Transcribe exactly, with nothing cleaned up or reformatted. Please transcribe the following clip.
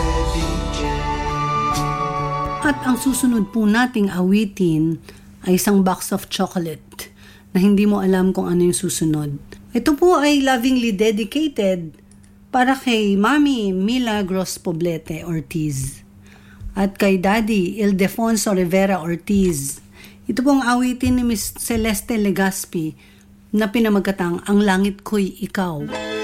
At ang susunod po nating awitin ay isang box of chocolate na hindi mo alam kung ano yung susunod. Ito po ay lovingly dedicated para kay Mami Milagros Poblete Ortiz at kay Daddy Ildefonso Rivera Ortiz. Ito pong awitin ni Miss Celeste Legaspi na pinamagatang Ang Langit Ko'y Ikaw.